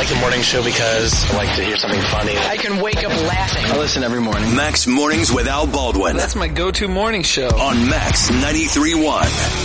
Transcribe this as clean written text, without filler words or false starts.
like the morning show because I like to hear something funny. I can wake up laughing. I listen every morning. Max Mornings with Al Baldwin. That's my go-to morning show. On Max 93.1.